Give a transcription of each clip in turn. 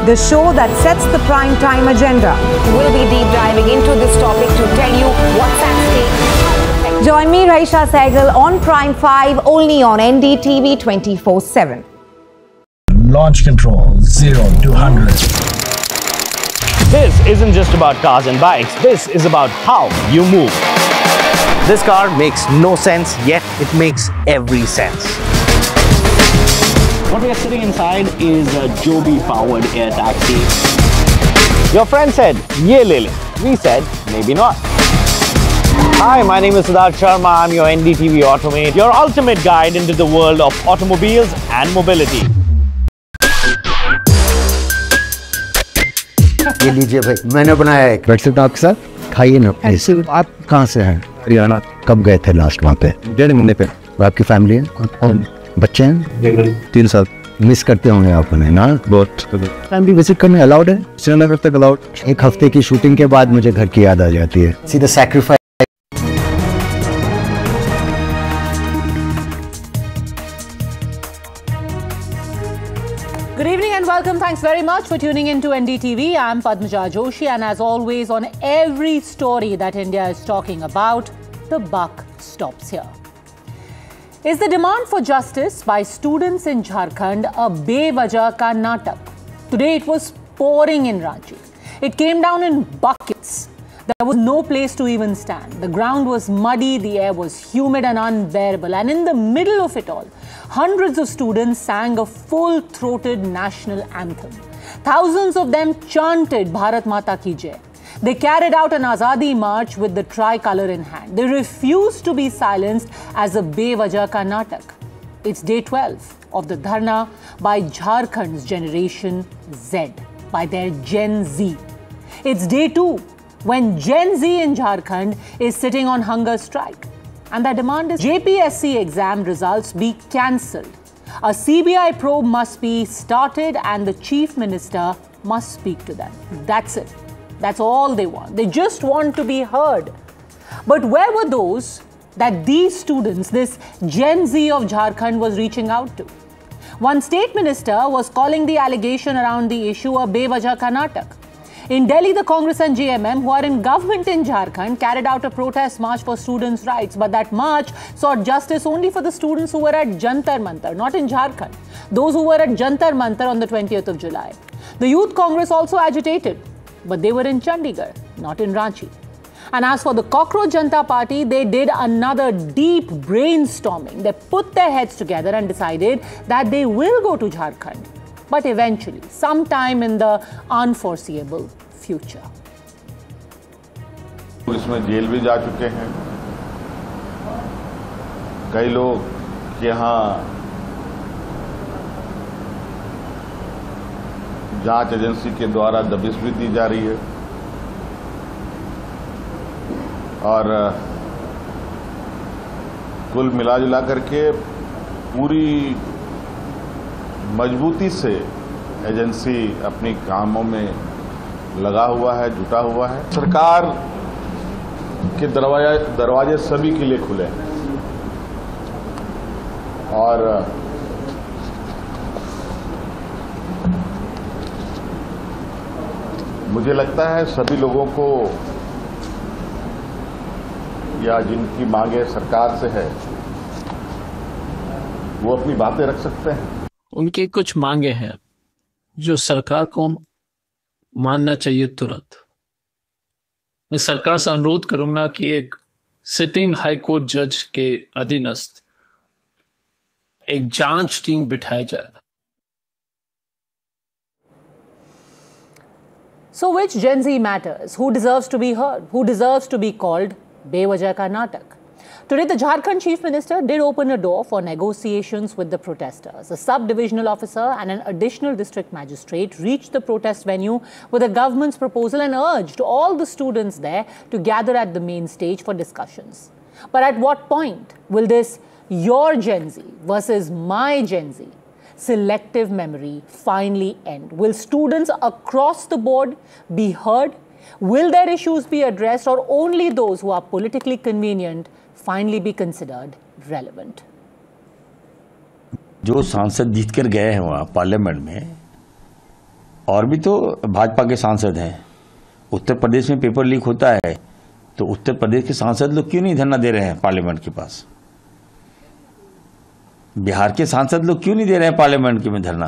the show that sets the prime time agenda. We'll be deep diving into this topic to tell you what's at stake. Join me, Raisha Sehgal, on Prime 5, only on NDTV 24/7. Launch control 0 to 100. This isn't just about cars and bikes. This is about how you move. This car makes no sense, yet it makes every sense. What we are sitting inside is a Joby-powered air taxi. Your friend said, "Ye le le." We said, "Maybe not." Hi, my name is Siddharth Sharma. I'm your NDTV Automate, your ultimate guide into the world of automobiles and mobility. ये लीजिए भाई, मैंने बनाया है। WhatsApp आपके साथ खाइए ना। आप कहाँ से हैं? हरियाणा। कब गए थे लास्ट वहाँ पे? 1.5 महीने पे। और आपकी फैमिली है? बच्चे हैं? 3 साल। मिस करते होंगे आप उन्हें ना? बहुत। फैमिली विजिट करने अलाउड है? श्रीनगर तक अलाउड। 1 हफ्ते की शूटिंग के बाद मुझे घर की याद आ जाती है। See the sacrifice. Good evening and welcome. Thanks very much for tuning in to NDTV. I'm Padmaja Joshi, and as always, on every story that India is talking about, the buck stops here. Is the demand for justice by students in Jharkhand a bevajah ka natak? Today it was pouring in Ranchi. It came down in buckets. There was no place to even stand. The ground was muddy, the air was humid and unbearable. And in the middle of it all, hundreds of students sang a full-throated national anthem. Thousands of them chanted Bharat Mata Ki Jai. They carried out an Azadi march with the tricolour in hand. They refused to be silenced as a bevajah ka natak. It's day 12 of the dharna by Jharkhand's Generation Z, by their Gen Z. It's day 2 when Gen Z in Jharkhand is sitting on hunger strike. And their demand is JPSC exam results be cancelled. A CBI probe must be started and the Chief Minister must speak to them. That's it. That's all they want. They just want to be heard. But where were those that these students, this Gen Z of Jharkhand, was reaching out to? One state minister was calling the allegation around the issue a bevajah ka natak. In Delhi, the Congress and JMM, who are in government in Jharkhand, carried out a protest march for students' rights. But that march sought justice only for the students who were at Jantar Mantar, not in Jharkhand. Those who were at Jantar Mantar on the 20th of July. The Youth Congress also agitated, but they were in Chandigarh, not in Ranchi. And as for the Cockroach Janata Party, they did another deep brainstorming. They put their heads together and decided that they will go to Jharkhand. But eventually, sometime in the unforeseeable future. इसमें jail भी जा चुके हैं। कई लोग यहाँ जांच agency के द्वारा दबिश भी दी जा रही है और कुल मिलाजुला करके पूरी मजबूती से एजेंसी अपनी कामों में लगा हुआ है, जुटा हुआ है। सरकार के दरवाजे सभी के लिए खुले हैं और मुझे लगता है सभी लोगों को या जिनकी मांगे सरकार से है वो अपनी बातें रख सकते हैं। उनकी कुछ मांगे हैं जो सरकार को मानना चाहिए तुरंत। मैं सरकार से अनुरोध करूंगा कि एक सिटिंग हाई कोर्ट जज के अधीनस्थ एक जांच टीम बिठाई जाए। So which Gen Z matters? Who deserves to be heard? Who deserves to be called bevajah ka natak? Today, the Jharkhand Chief Minister did open a door for negotiations with the protesters. A sub-divisional officer and an additional district magistrate reached the protest venue with the government's proposal and urged all the students there to gather at the main stage for discussions. But at what point will this your Gen Z versus my Gen Z selective memory finally end? Will students across the board be heard? Will their issues be addressed, or only those who are politically convenient finally be considered relevant? जो सांसद जीत कर गए हैं वहाँ parliament में, और भी तो भाजपा के सांसद हैं। उत्तर प्रदेश में पेपर लीक होता है तो उत्तर प्रदेश के सांसद लोग क्यों नहीं धरना दे रहे हैं पार्लियामेंट के पास? बिहार के सांसद लोग क्यों नहीं दे रहे हैं पार्लियामेंट के में धरना?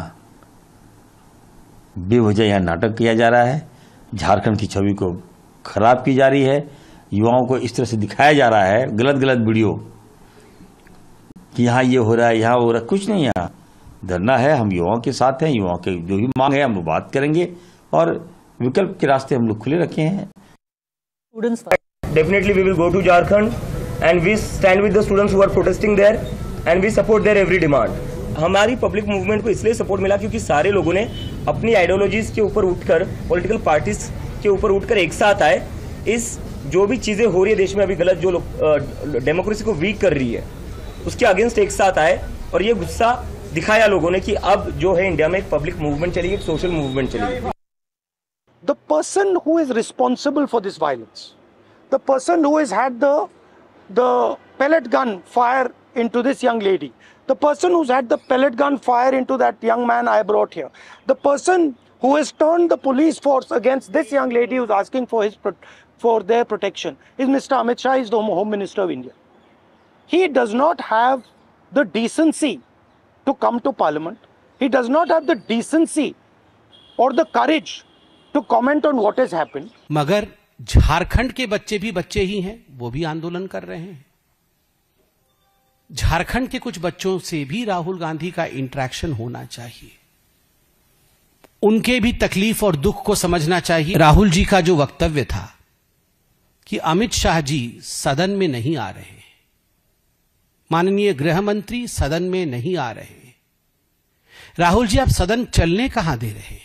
बेवजह यहां नाटक किया जा रहा है, झारखंड की छवि को खराब की जा रही है, युवाओं को इस तरह से दिखाया जा रहा है गलत गलत वीडियो कि यहाँ ये हो रहा है, यहाँ हो रहा है। कुछ नहीं, यहाँ धरना है, हम युवाओं के साथ हैं, युवाओं के जो भी मांग है हम बात करेंगे और विकल्प के रास्ते हम लोग खुले रखे हैं। Definitely we will go to Jharkhand and we stand with the students who are protesting there and we support their every demand. हमारी पब्लिक मूवमेंट को इसलिए सपोर्ट मिला क्योंकि सारे लोगों ने अपनी आइडियोलॉजीज के ऊपर उठकर, पॉलिटिकल पार्टीज के ऊपर उठकर एक साथ आए। इस जो भी चीजें हो रही है देश में अभी गलत, जो लोग डेमोक्रेसी को वीक कर रही है, उसके अगेंस्ट एक साथ आए और ये गुस्सा दिखाया लोगों ने कि अब जो है इंडिया में एक पब्लिक मूवमेंट चलेगी, एक सोशल मूवमेंट चलेगी। The person who is responsible for this violence, the person who has had the pellet gun fire into this young lady, the person who's had the pellet gun fire into that young man I brought here, the person who has turned the police force against this young lady who's asking for their protection is Mr. Amit Shah, is the Home Minister of India. He does not have the decency to come to Parliament. He does not have the decency or the courage to comment on what has happened. मगर झारखंड के बच्चे भी बच्चे ही हैं, वो भी आंदोलन कर रहे हैं। झारखंड के कुछ बच्चों से भी राहुल गांधी का इंटरेक्शन होना चाहिए, उनके भी तकलीफ और दुख को समझना चाहिए। राहुल जी का जो वक्तव्य था कि अमित शाह जी सदन में नहीं आ रहे, माननीय गृह मंत्री सदन में नहीं आ रहे, राहुल जी आप सदन चलने कहां दे रहे हैं?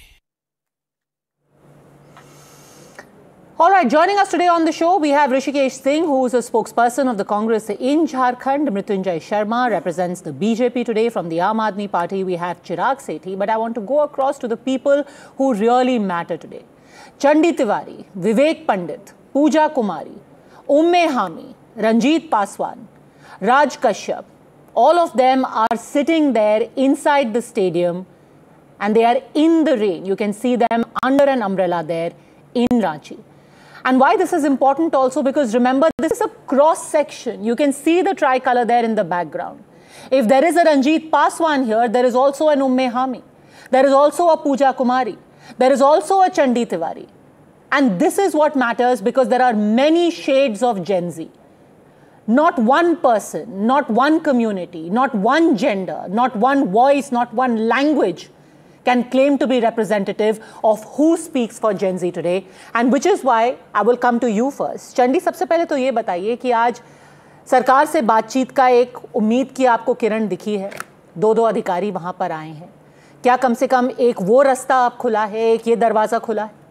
All right, joining us today on the show, we have Rishikesh Singh, who is a spokesperson of the Congress in Jharkhand. Mrityunjay Sharma represents the BJP today from the Aam Aadmi Party. We have Chirag Sethi, but I want to go across to the people who really matter today. Chandi Tiwari, Vivek Pandit, Pooja Kumari, Umme Hami, Ranjit Paswan, Raj Kashyap, all of them are sitting there inside the stadium and they are in the rain. You can see them under an umbrella there in Ranchi. And why this is important also, because remember, this is a cross section. You can see the tricolor there in the background. If there is a Ranjit Paswan here, there is also an Umme Hami. There is also a Pooja Kumari. There is also a Chandi Tiwari. And this is what matters, because there are many shades of Gen Z. Not one person, not one community, not one gender, not one voice, not one language can claim to be representative of who speaks for Gen Z today, and which is why I will come to you first. Chandi, सबसे पहले तो ये बताइए कि आज सरकार से बातचीत का एक उम्मीद की आपको किरण दिखी है, दो अधिकारी वहां पर आए हैं, क्या कम से कम एक वो रास्ता अब खुला है, एक ये दरवाजा खुला है?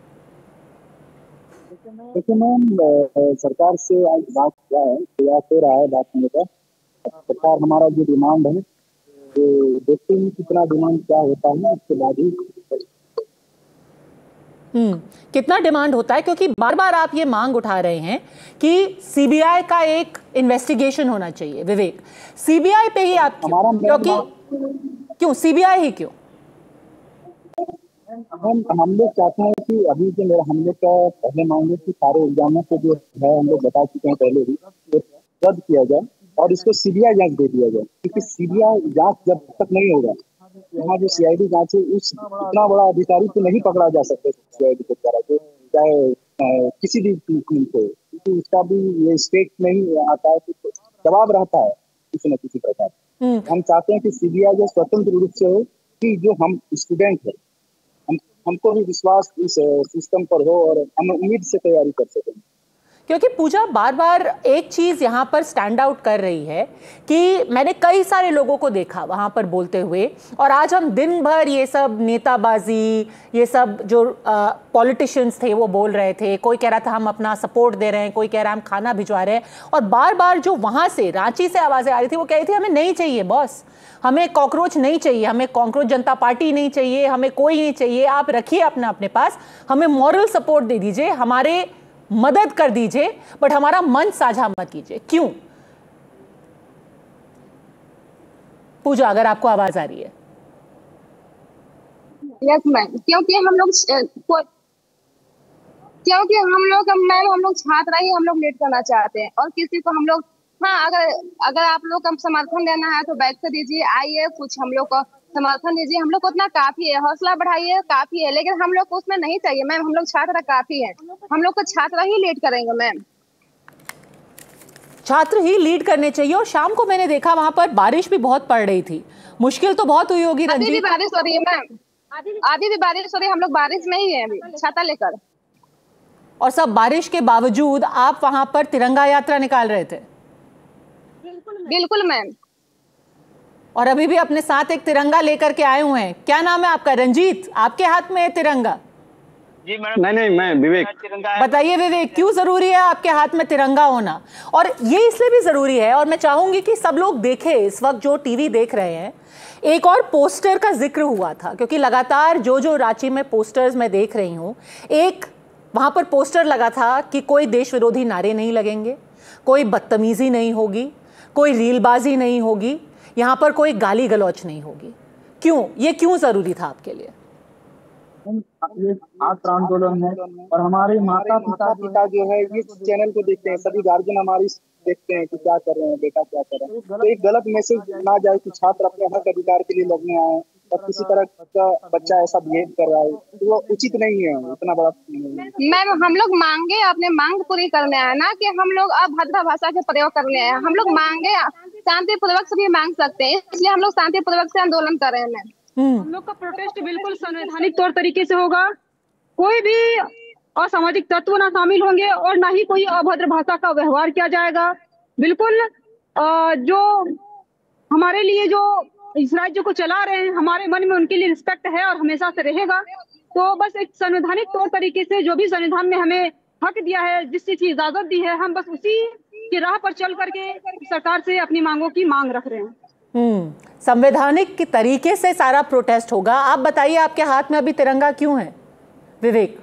देखिए मैम, सरकार से आज बात किया है, प्रयास हो रहा है बात करने का। सरकार हमारा जो डिमांड है तो देखते हैं कितना डिमांड क्या होता है, उसके बाद ही कितना डिमांड होता है, क्योंकि बार बार आप ये मांग उठा रहे हैं कि सीबीआई का एक इन्वेस्टिगेशन होना चाहिए। विवेक, सीबीआई पे ही आप क्यों सीबीआई ही क्यों? हम लोग चाहते हैं कि अभी जो मेरा हम लोग का पहले मांगे कि सारे एग्जामों को जो है हम लोग बता चुके हैं पहले ही, रद्द किया जाए और इसको सीबीआई जांच दे दिया जाए, क्योंकि सीबीआई जांच जब तक नहीं होगा, यहाँ जो सीआईडी जांच है उस इतना बड़ा अधिकारी को नहीं पकड़ा जा सकता सीआईडी के द्वारा, जो चाहे किसी भी टीम को, क्योंकि उसका भी ये स्टेट में ही आता है तो जवाब रहता है किसी न किसी प्रकार। हम चाहते हैं कि सीबीआई जो स्वतंत्र रूप से हो, कि जो हम स्टूडेंट है हमको भी विश्वास इस सिस्टम पर हो और हम उम्मीद से तैयारी कर सकें। क्योंकि पूजा बार बार एक चीज यहाँ पर स्टैंड आउट कर रही है कि मैंने कई सारे लोगों को देखा वहाँ पर बोलते हुए, और आज हम दिन भर ये सब नेताबाजी, ये सब जो पॉलिटिशियंस थे वो बोल रहे थे, कोई कह रहा था हम अपना सपोर्ट दे रहे हैं, कोई कह रहा है हम खाना भिजवा रहे हैं, और बार बार जो वहाँ से रांची से आवाज़ें आ रही थी वो कह रही थी हमें नहीं चाहिए बॉस, हमें कॉकरोच नहीं चाहिए, हमें कॉकरोच जनता पार्टी नहीं चाहिए, हमें कोई नहीं चाहिए, आप रखिए अपने पास, हमें मॉरल सपोर्ट दे दीजिए, हमारे मदद कर दीजिए, बट हमारा मन साझा मत कीजिए। क्यों? पूजा, अगर आपको आवाज आ रही है। यस मैम, क्योंकि हम लोग मैम हम लोग छात्र ही हम लोग लेट करना चाहते हैं और किसी को हम लोग हाँ अगर आप लोग का समर्थन देना है तो बैठ कर दीजिए, आइए कुछ हम लोग को समर्थन दीजिए, हम लोग को उतना काफी है, हौसला बढ़ाइए काफी है, लेकिन हम लोग को उसमें नहीं चाहिए मैम, हम लोग छात्र काफी है, हम लोग को छात्र ही लीड करेंगे मैम। छात्र ही लीड करने चाहिए। और शाम को मैंने देखा वहां पर बारिश भी बहुत पड़ रही थी, मुश्किल तो बहुत हुई होगी रंजीत? अभी भी बारिश हो रही है मैम, अभी भी बारिश हो रही है, हम लोग बारिश में ही है अभी छाता लेकर। और सब बारिश के बावजूद आप वहां पर तिरंगा यात्रा निकाल रहे थे? बिल्कुल मैम। और अभी भी अपने साथ एक तिरंगा लेकर के आए हुए हैं, क्या नाम है आपका? रंजीत, आपके हाथ में है तिरंगा? जी मैडम। नहीं, मैं विवेक। बताइए विवेक, क्यों जरूरी है आपके हाथ में तिरंगा होना? और ये इसलिए भी जरूरी है, और मैं चाहूंगी कि सब लोग देखें इस वक्त जो टीवी देख रहे हैं, एक और पोस्टर का जिक्र हुआ था, क्योंकि लगातार जो रांची में पोस्टर्स मैं देख रही हूँ, एक वहां पर पोस्टर लगा था कि कोई देश विरोधी नारे नहीं लगेंगे, कोई बदतमीजी नहीं होगी, कोई रीलबाजी नहीं होगी, यहाँ पर कोई गाली गलौच नहीं होगी। क्यों, ये क्यों जरूरी था आपके लिए? ये छात्र आंदोलन है और हमारे माता पिता जो है ये चैनल को देखते हैं, सभी गार्जियन हमारी देखते हैं कि क्या कर रहे हैं बेटा, क्या कर रहे हैं, तो एक गलत मैसेज ना जाए कि छात्र अपने हक अधिकार के लिए लड़ने आए और किसी तरह का बच्चा ऐसा बिहेव कर रहा है, तो वो उचित नहीं है, इतना बड़ा मैम हम लोग मांगे अपने मांग पूरी करने आए ना कि हम लोग अभद्र भाषा के प्रयोग करने आए, हम लोग मांगे शांतिपूर्वक से भी मांग सकते हैं, इसलिए हम लोग शांतिपूर्वक से आंदोलन कर रहे हैं मैम। हम लोग का प्रोटेस्ट बिल्कुल संवैधानिक तौर तरीके से होगा, कोई भी असामाजिक तत्व ना शामिल होंगे और ना ही कोई अभद्र भाषा का व्यवहार किया जाएगा। बिल्कुल जो हमारे लिए जो इस राज्य को चला रहे हैं, हमारे मन में उनके लिए रिस्पेक्ट है और हमेशा से रहेगा। तो बस एक संवैधानिक तौर तरीके से जो भी संविधान में हमें हक दिया है, जिस चीज की इजाजत दी है, हम बस उसी की राह पर चल करके सरकार से अपनी मांगों की मांग रख रहे हैं। संवैधानिक के तरीके से सारा प्रोटेस्ट होगा। आप बताइए, आपके हाथ में अभी तिरंगा क्यों है विवेक?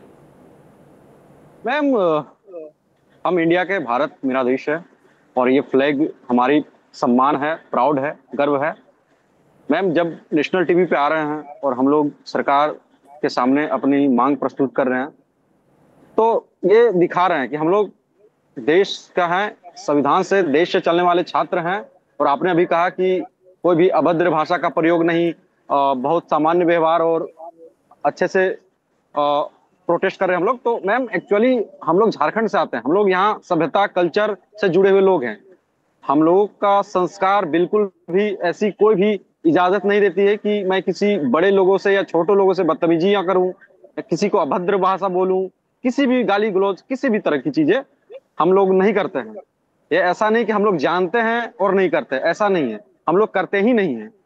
मैम हम इंडिया के, भारत मेरा देश है और ये फ्लैग हमारी सम्मान है, प्राउड है, गर्व है। मैम जब नेशनल टीवी पे आ रहे हैं और हम लोग सरकार के सामने अपनी मांग प्रस्तुत कर रहे हैं, तो ये दिखा रहे हैं कि हम लोग देश का है, संविधान से, देश से चलने वाले छात्र हैं। और आपने अभी कहा कि कोई भी अभद्र भाषा का प्रयोग नहीं, बहुत सामान्य व्यवहार और अच्छे से प्रोटेस्ट कर रहे हैं हम लोग। तो मैम एक्चुअली हम लोग झारखंड से आते हैं, हम लोग यहाँ सभ्यता कल्चर से जुड़े हुए लोग हैं। हम लोगों का संस्कार बिल्कुल भी ऐसी कोई भी इजाजत नहीं देती है कि मैं किसी बड़े लोगों से या छोटे लोगों से बदतमीजियां करूं, किसी को अभद्र भाषा बोलूं, किसी भी गाली गलौज, किसी भी तरह की चीजें हम लोग नहीं करते हैं। ये ऐसा नहीं कि हम लोग जानते हैं और नहीं करते, ऐसा नहीं है, हम लोग करते ही नहीं है।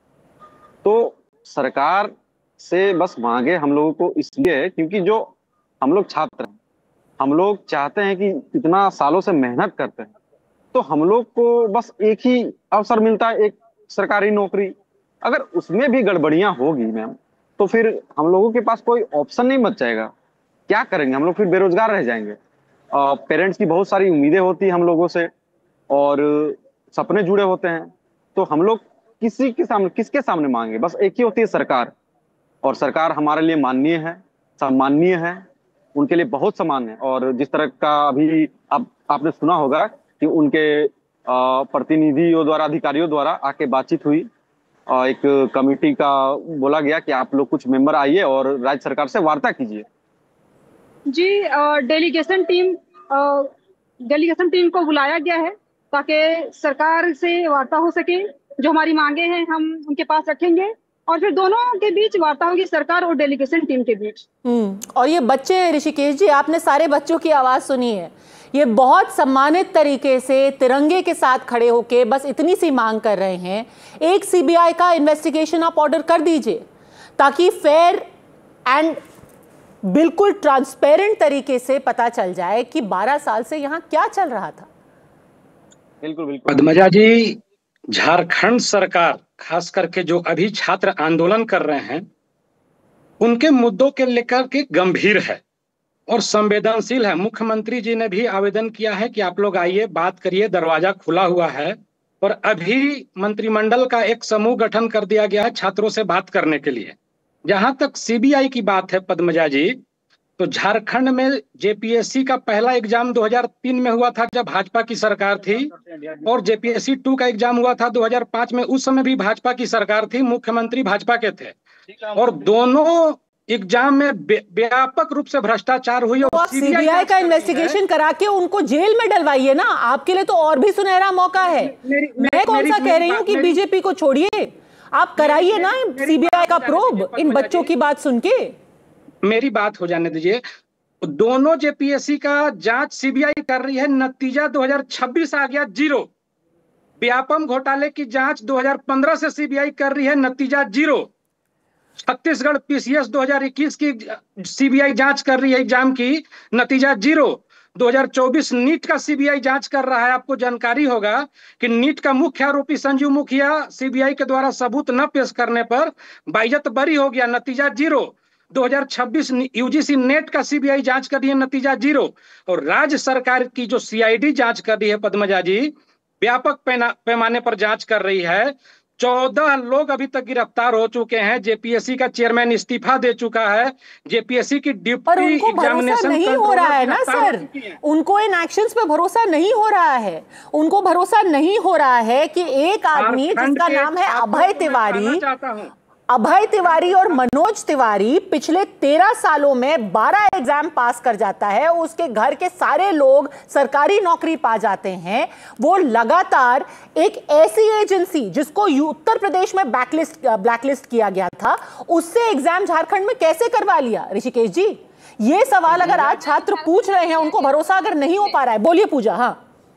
तो सरकार से बस मांगे हम लोगों को इसलिए है क्योंकि जो हम लोग छात्र हैं, हम लोग चाहते हैं कि इतना सालों से मेहनत करते हैं, तो हम लोग को बस एक ही अवसर मिलता है, एक सरकारी नौकरी। अगर उसमें भी गड़बड़ियां होगी मैम, तो फिर हम लोगों के पास कोई ऑप्शन नहीं बच जाएगा। क्या करेंगे हम लोग? फिर बेरोजगार रह जाएंगे। पेरेंट्स की बहुत सारी उम्मीदें होती है हम लोगों से और सपने जुड़े होते हैं, तो हम लोग किसके सामने मांगे? बस एक ही होती है सरकार, और सरकार हमारे लिए माननीय है, सम्माननीय है, उनके लिए बहुत समान है। और जिस तरह का अभी आपने सुना होगा कि उनके प्रतिनिधियों द्वारा, अधिकारियों द्वारा आके बातचीत हुई, एक कमेटी का बोला गया कि आप लोग कुछ मेंबर आइए और राज्य सरकार से वार्ता कीजिए। जी डेलीगेशन टीम को बुलाया गया है ताकि सरकार से वार्ता हो सके, जो हमारी मांगे हैं हम उनके पास रखेंगे और फिर दोनों के बीच वार्ता होगी, सरकार और डेलीगेशन टीम के बीच। और ये बच्चे, ऋषिकेश जी, आपने सारे बच्चों की आवाज सुनी है, ये बहुत सम्मानित तरीके से तिरंगे के साथ खड़े होके बस इतनी सी मांग कर रहे हैं, एक सीबीआई का इन्वेस्टिगेशन आप ऑर्डर कर दीजिए ताकि फेयर एंड बिल्कुल ट्रांसपेरेंट तरीके से पता चल जाए कि 12 साल से यहाँ क्या चल रहा था। बिल्कुल बिल्कुल पद्मजा जी, झारखंड सरकार खास करके जो अभी छात्र आंदोलन कर रहे हैं, उनके मुद्दों के लेकर के गंभीर है और संवेदनशील है। मुख्यमंत्री जी ने भी आवेदन किया है कि आप लोग आइए, बात करिए, दरवाजा खुला हुआ है। और अभी मंत्रिमंडल का एक समूह गठन कर दिया गया है छात्रों से बात करने के लिए। जहां तक सीबीआई की बात है पद्मजा जी, तो झारखंड में जेपीएससी का पहला एग्जाम 2003 में हुआ था जब भाजपा की सरकार थी, और जेपीएससी 2 का एग्जाम हुआ था 2005 में, उस समय भी भाजपा की सरकार थी, मुख्यमंत्री भाजपा के थे, और दोनों एग्जाम में व्यापक रूप से भ्रष्टाचार हुई। तो और आप सीबीआई का इन्वेस्टिगेशन करा के उनको जेल में डलवाइए ना, आपके लिए तो और भी सुनहरा मौका है। मैं कौन सा कह रही हूँ कि बीजेपी को छोड़िए, आप कराइए ना सीबीआई का प्रोब इन बच्चों की बात सुन के। मेरी बात हो जाने दीजिए। दोनों जेपीएससी का जांच सीबीआई कर रही है, नतीजा 2026 आ गया 0। व्यापम घोटाले की जांच 2015 से सीबीआई कर रही है, नतीजा 0। छत्तीसगढ़ पीसीएस 2021 की सीबीआई जांच कर रही है एग्जाम की, नतीजा 0। 2024 नीट का सीबीआई जांच कर रहा है। आपको जानकारी होगा कि नीट का मुख्य आरोपी संजीव मुखिया सीबीआई के द्वारा सबूत न पेश करने पर बाइज्जत बरी हो गया, नतीजा 0। 2026 यूजीसी नेट का सीबीआई जांच कर रही है, नतीजा 0। और राज्य सरकार की जो सीआईडी जांच कर रही है पद्मजा जी, व्यापक पैमाने पर जांच कर रही है। 14 लोग अभी तक गिरफ्तार हो चुके हैं। जेपीएससी का चेयरमैन इस्तीफा दे चुका है। जेपीएससी की डिप्टी एग्जामिनेशन नहीं हो रहा है ना सर, उनको इन एक्शंस पे भरोसा नहीं हो रहा है। उनको भरोसा नहीं हो रहा है कि एक आदमी जिसका नाम है अभय तिवारी और मनोज तिवारी पिछले 13 सालों में 12 एग्जाम पास कर जाता है, उसके घर के सारे लोग सरकारी नौकरी पा जाते हैं। वो लगातार एक ऐसी एजेंसी जिसको उत्तर प्रदेश में ब्लैकलिस्ट किया गया था, उससे एग्जाम झारखंड में कैसे करवा लिया? ऋषिकेश जी, ये सवाल अगर आज छात्र पूछ रहे हैं, उनको भरोसा अगर नहीं हो पा रहा है, बोलिए पूजा। हाँ,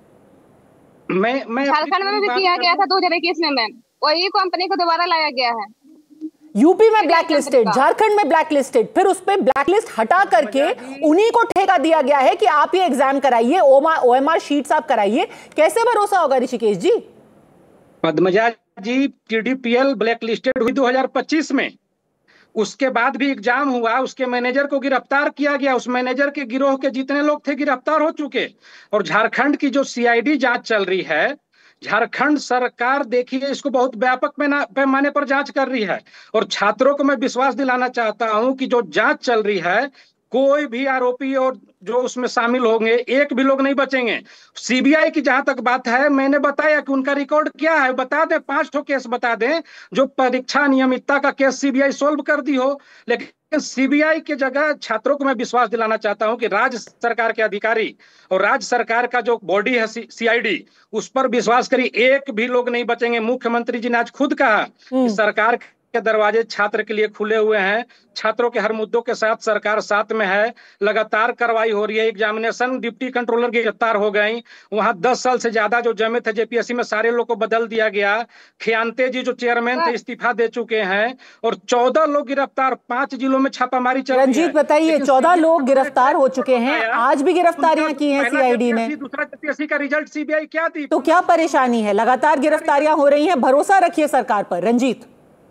मैं झारखंड में भी किया गया था 2021 में मैम, वही कंपनी को दोबारा लाया गया है। यूपी में ब्लैकलिस्टेड, झारखंड में ब्लैकलिस्टेड, फिर उस पे ब्लैकलिस्ट हटा करके उन्हीं को ठेका दिया गया है कि आप ये एग्जाम कराइए, ओएमआर शीट्स आप कराइए। कैसे भरोसा होगा ऋषिकेश जी? पद्मजा जी, टीडीपीएल ब्लैकलिस्टेड हुई 2025 में, उसके बाद भी एग्जाम हुआ, उसके मैनेजर को गिरफ्तार किया गया, उस मैनेजर के गिरोह के जितने लोग थे गिरफ्तार हो चुके। और झारखंड की जो सीआईडी जांच चल रही है, झारखंड सरकार देखिए इसको बहुत व्यापक पैमाने पर जांच कर रही है। और छात्रों को मैं विश्वास दिलाना चाहता हूं कि जो जांच चल रही है, कोई भी आरोपी और जो उसमें शामिल होंगे, एक भी लोग नहीं बचेंगे। सीबीआई की जहां तक बात है, मैंने बताया कि उनका रिकॉर्ड क्या है, बता दें 5 ठो केस बता दें जो परीक्षा नियमितता का केस सीबीआई सोल्व कर दी हो। लेकिन सीबीआई की जगह छात्रों को मैं विश्वास दिलाना चाहता हूं कि राज्य सरकार के अधिकारी और राज्य सरकार का जो बॉडी है सीआईडी, उस पर विश्वास करिए, एक भी लोग नहीं बचेंगे। मुख्यमंत्री जी ने आज खुद कहा कि सरकार के दरवाजे छात्र के लिए खुले हुए हैं, छात्रों के हर मुद्दों के साथ सरकार साथ में है। लगातार कार्रवाई हो रही है। एग्जामिनेशन डिप्टी कंट्रोलर गिरफ्तार हो गई, वहां 10 साल से ज्यादा जो जमे थे जेपीएससी में, सारे लोग को बदल दिया गया। खियांते जी जो चेयरमैन थे इस्तीफा दे चुके हैं, और 14 लोग गिरफ्तार, 5 जिलों में छापामारी चल रही है। रंजीत बताइए, 14 लोग गिरफ्तार हो चुके हैं, आज भी गिरफ्तारियां की हैं सीआईडी ने। दूसरा जेपीएससी का रिजल्ट सीबीआई क्या दी? तो क्या परेशानी है? लगातार गिरफ्तारियां हो रही हैं, भरोसा रखिए सरकार पर। रंजीत।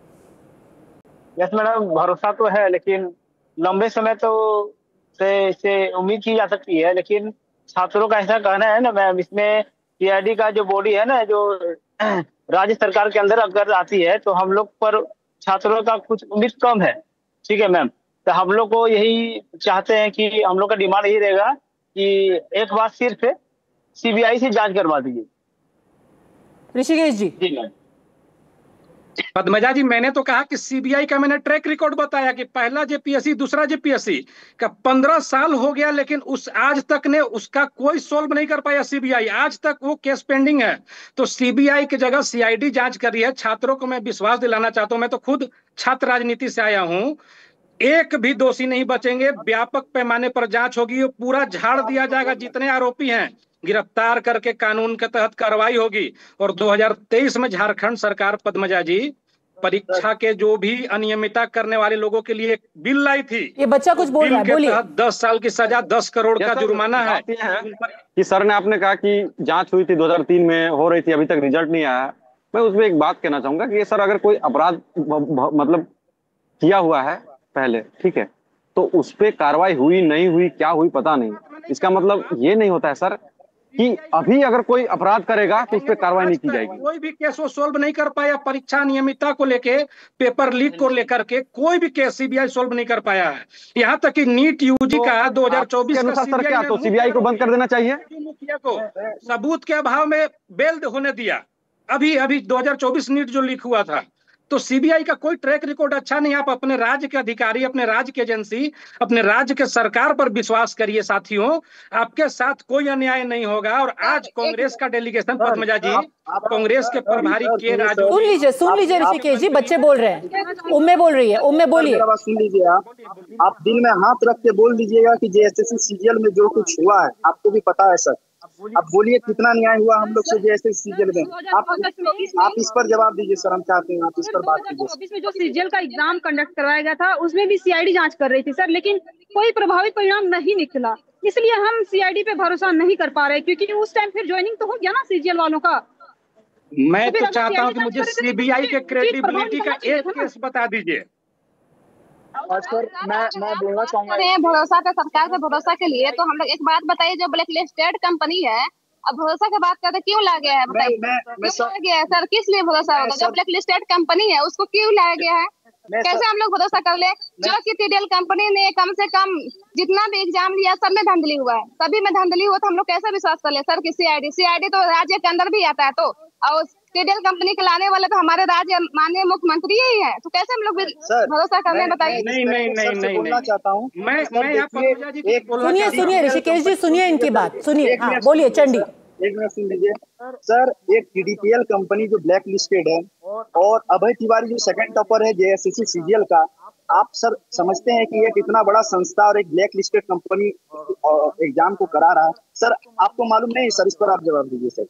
यस मैडम, भरोसा तो है, लेकिन लंबे समय तो से उम्मीद की जा सकती है। लेकिन छात्रों का ऐसा कहना है ना मैम, इसमें सीआईडी का जो बॉडी है ना, जो राज्य सरकार के अंदर अगर आती है, तो हम लोग पर छात्रों का कुछ उम्मीद कम है। ठीक है मैम, तो हम लोग को यही चाहते हैं कि हम लोग का डिमांड यही रहेगा कि एक बार सिर्फ सीबीआई से जांच करवा दीजिए। ऋषिकेश जी। जी मैम। पद्मजा जी, मैंने तो कहा कि सीबीआई का मैंने ट्रैक रिकॉर्ड बताया कि पहला जेपीएससी, दूसरा जेपीएससी का 15 साल हो गया, लेकिन उस आज तक ने उसका कोई सोल्व नहीं कर पाया सीबीआई। आज तक वो केस पेंडिंग है। तो सीबीआई की जगह सीआईडी जांच कर रही है। छात्रों को मैं विश्वास दिलाना चाहता हूं, मैं तो खुद छात्र राजनीति से आया हूं, एक भी दोषी नहीं बचेंगे। व्यापक पैमाने पर जांच होगी, पूरा झाड़ दिया जाएगा। जितने आरोपी हैं गिरफ्तार करके कानून के तहत कार्रवाई होगी। और 2023 में झारखंड सरकार पद्मजा जी परीक्षा के जो भी अनियमितता करने वाले लोगों के लिए एक बिल लाई थी। ये बच्चा कुछ बोल रहा है, बोलिए। 10 साल की सजा, 10 करोड़ का जुर्माना है कि सर ने आपने कहा कि जांच हुई थी 2003 में, हो रही थी, अभी तक रिजल्ट नहीं आया। मैं उसमें एक बात कहना चाहूंगा कि सर अगर कोई अपराध मतलब किया हुआ है पहले, ठीक है, तो उस पर कार्रवाई हुई नहीं हुई, क्या हुई पता नहीं, इसका मतलब ये नहीं होता है सर कि अभी अगर कोई अपराध करेगा तो उस पर कार्रवाई नहीं की जाएगी। कोई भी केस वो सोल्व नहीं कर पाया, परीक्षा नियमितता को लेके, पेपर लीक को लेकर के कोई भी केस सीबीआई सोल्व नहीं कर पाया है। यहाँ तक कि नीट यूजी का 2024 का सर क्या तो सीबीआई को बंद कर देना चाहिए? मुखिया को सबूत के अभाव में बेल होने दिया। अभी 2024 नीट जो लीक हुआ था, तो सीबीआई का कोई ट्रैक रिकॉर्ड अच्छा नहीं। आप अपने राज्य के अधिकारी, अपने राज्य की एजेंसी, अपने राज्य के सरकार पर विश्वास करिए साथियों, आपके साथ कोई अन्याय नहीं होगा। और आज कांग्रेस का डेलीगेशन, पद्मजा जी, कांग्रेस के प्रभारी के राजू, सुन लीजिए ऋषिकेश जी, बच्चे बोल रहे हैं, उम्मे बोल रही है, उम्मे बोलिए। सुन लीजिए, आप दिल में हाथ रख के बोल दीजिएगा कि जेएसएससी सीजीएल में जो कुछ हुआ है आपको भी पता है सर। अब बोलिए कितना न्याय हुआ हम लोग से जेएसएससी सीजीएल में। आप इस पर जवाब दीजिए सर, हम चाहते हैं आप इस पर बात कीजिए। में जो सीजीएल का एग्जाम कंडक्ट करवाया गया था उसमें भी सीआईडी जांच कर रही थी सर, लेकिन कोई प्रभावित परिणाम नहीं निकला, इसलिए हम सीआईडी पे भरोसा नहीं कर पा रहे, क्योंकि उस टाइम फिर ज्वाइनिंग तो हो गया ना सीजीएल वालों का। मैं तो चाहता हूँ कि मुझे सीबीआई के क्रेडिबिलिटी का एक केस बता दीजिए। और सर मैं बोलना चाहूंगा, भरोसा पे, सरकार पे भरोसा के लिए तो हम लोग एक बात बताइए, जो ब्लैक लिस्टेड कंपनी है, अब भरोसा की बात करते क्यों लाया गया है बताइए? क्यों लाया गया है सर? किस लिए भरोसा होगा? जो ब्लैक लिस्टेड कंपनी है उसको क्यों लाया गया है? कैसे हम लोग भरोसा कर ले? जो कि टीडीएल कंपनी ने कम से कम जितना भी एग्जाम लिया सब में धांधली हुआ है, सभी में धांधली हुआ, तो हम लोग कैसे विश्वास कर ले सर कि सीआईडी तो राज्य के अंदर भी आता है, तो और टीडीएल कंपनी के लाने वाले तो हमारे राज्य माननीय मुख्यमंत्री ही है, तो कैसे हम लोग भरोसा कर ले बताइए? नहीं बोलना चाहता हूँ सुनिए ऋषिकेश जी, सुनिए इनकी बात, सुनिए, हाँ बोलिए चंडी। एक मिनट सुन लीजिए सर, एक टीडीपीएल कंपनी जो ब्लैक लिस्टेड है और अभय तिवारी जो सेकंड टॉपर है जेएसएससी सीजीएल का, आप सर समझते हैं कि एक इतना बड़ा संस्था और एक ब्लैक लिस्टेड कंपनी एग्जाम को करा रहा है? सर आपको मालूम नहीं सर, इस पर आप जवाब दीजिए सर।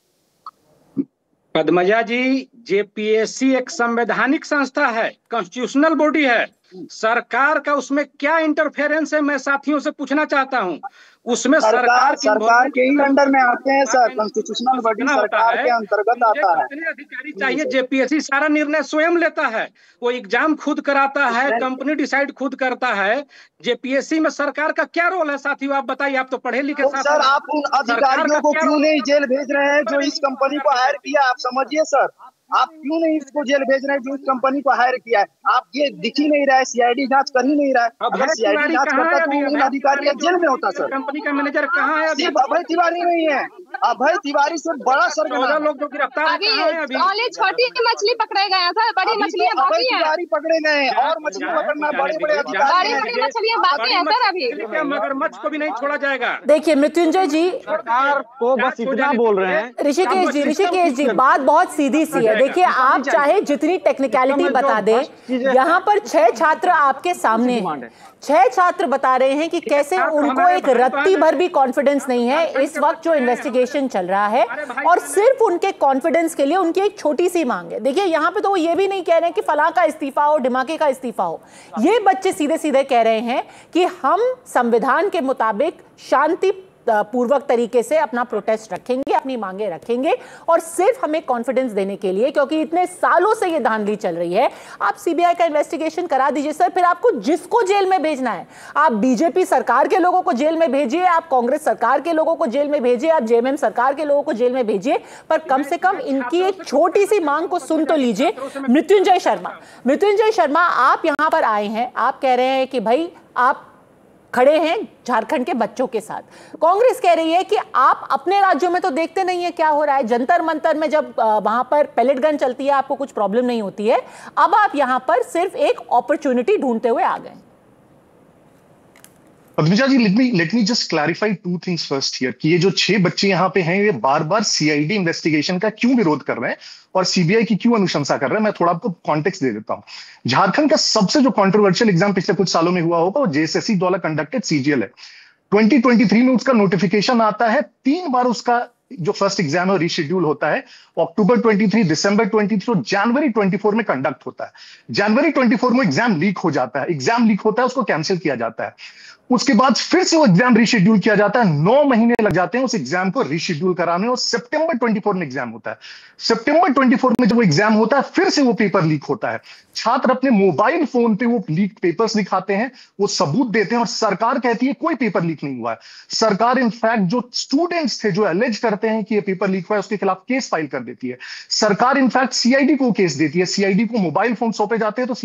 पद्मजा जी, जेपीएससी एक संवैधानिक संस्था है, कॉन्स्टिट्यूशनल बॉडी है। सरकार का उसमें क्या इंटरफेरेंस है, मैं साथियों से पूछना चाहता हूं। उसमें सरकार के ही अंडर में आते हैं सर, कॉन्स्टिट्यूशनल बॉडी सरकार के अंतर्गत आता है। कितने अधिकारी चाहिए? जेपीएससी सारा निर्णय स्वयं लेता है, वो एग्जाम खुद कराता है, कंपनी डिसाइड खुद करता है। जेपीएससी में सरकार का क्या रोल है साथियों, आप बताइए, आप तो पढ़े लिखे साथी। सर आप उन अधिकारियों को क्यों नहीं जेल भेज रहे हैं जो इस कंपनी को हायर किया? आप समझिए सर, आप क्यों नहीं इसको जेल भेज रहे हैं जो इस कंपनी को हायर किया है? आप ये दिख ही नहीं रहा है, सीआईडी जांच कर ही नहीं रहा है। अगर सीआईडी जांच करता तो इन अधिकारी जेल में होता सर। कंपनी का मैनेजर कहाँ है? सिर्फ अभय तिवारी नहीं है, अभय तिवारी से बड़ा सर लोग जो गिरफ्तार अभी छोटी मछली पकड़े गए हैं सर, बड़ी मछलियाँ बाकी हैं। तिवारी पकड़े गए और मछली पकड़ना बड़े अधिकारी, बड़ी मछलियाँ बाकी हैं सर अभी। मगरमच्छ को भी नहीं छोड़ा जाएगा। देखिए मृत्युंजय जी, सरकार को बस इतना बोल रहे हैं। ऋषिकेश जी बात बहुत सीधी सी है। देखिए आप चाहे जितनी टेक्निकलिटी बता दें, यहाँ पर 6 छात्र आपके सामने हैं, 6 छात्र बता रहे हैं कि कैसे उनको एक रत्ती भर भी कॉन्फिडेंस नहीं है इस वक्त जो इन्वेस्टिगेशन चल रहा है, और सिर्फ उनके कॉन्फिडेंस के लिए उनकी एक छोटी सी मांग है। देखिए यहाँ पे तो वो ये भी नहीं कह रहे हैं कि फलां का इस्तीफा हो, ढिमाके का इस्तीफा हो। ये बच्चे सीधे सीधे कह रहे हैं कि हम संविधान के मुताबिक शांति पूर्वक तरीके से अपना प्रोटेस्ट रखेंगे, अपनी मांगे रखेंगे, और सिर्फ हमें कॉन्फिडेंस देने के लिए, क्योंकि इतने सालों से ये धांधली चल रही है। आप सीबीआई का इन्वेस्टिगेशन करा दीजिए सर, फिर आपको जिसको जेल में भेजना है, आप बीजेपी सरकार के लोगों को जेल में भेजिए, आप कांग्रेस सरकार के लोगों को जेल में भेजिए, आप जेएमएम सरकार के लोगों को जेल में भेजिए, पर कम से कम इनकी एक छोटी सी मांग को सुन तो लीजिए। मृत्युंजय शर्मा, आप यहां पर आए हैं, आप कह रहे हैं कि भाई आप खड़े हैं झारखंड के बच्चों के साथ। कांग्रेस कह रही है कि आप अपने राज्यों में तो देखते नहीं है क्या हो रहा है, जंतर मंतर में जब वहां पर पैलेट गन चलती है आपको कुछ प्रॉब्लम नहीं होती है, अब आप यहां पर सिर्फ एक अपॉर्चुनिटी ढूंढते हुए आ गए। पद्मजा जी, let me just clarify 2 things first here कि ये जो 6 बच्चे यहाँ पे हैं, ये बार बार सीआईडी इन्वेस्टिगेशन का क्यों विरोध कर रहे हैं और सीबीआई की क्यों अनुशंसा कर रहे हैं। मैं थोड़ा आपको कॉन्टेक्स्ट दे देता हूं। झारखंड का सबसे जो कंट्रोवर्शियल एग्जाम पिछले कुछ सालों में हुआ होगा वो जेएसएससी द्वारा कंडक्टेड सीजीएल है। 2023 में उसका नोटिफिकेशन आता है, 3 बार उसका जो फर्स्ट एग्जाम है रीशेड्यूल होता है अक्टूबर 23, दिसंबर 23 और जनवरी 24 में कंडक्ट होता है। जनवरी 24 में एग्जाम लीक हो जाता है, एग्जाम लीक होता है, उसको कैंसिल किया जाता है। उसके बाद फिर से वो एग्जाम रीशेड्यूल किया जाता है, 9 महीने लग जाते हैं उस एग्जाम को रीशेड्यूल कराने, और सितंबर 24 में एग्जाम होता है। सितंबर 24 में जब वो एग्जाम होता है फिर से वो पेपर लीक होता है। छात्र अपने मोबाइल फोन पे वो लीक पेपर्स दिखाते हैं, वो सबूत देते हैं और सरकार कहती है कोई पेपर लीक नहीं हुआ है। सरकार इनफैक्ट जो स्टूडेंट्स थे जो एलिज करते हैं कि ये पेपर लीक हुआ है उसके खिलाफ केस फाइल कर देती है। सरकार इनफैक्ट सीआईडी को केस देती है, सीआईडी को मोबाइल फोन सौंपे जाते हैं तो